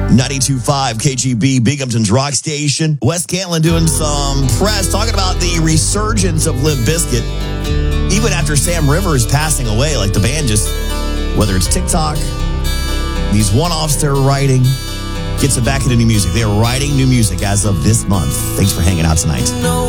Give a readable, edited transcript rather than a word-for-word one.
92.5 KGB, Binghamton's rock station. Wes Cantlin doing some press, talking about the resurgence of Limp Bizkit. Even after Sam Rivers passing away, like the band just, whether it's TikTok, these one-offs they're writing, gets it back into new music. They're writing new music as of this month. Thanks for hanging out tonight.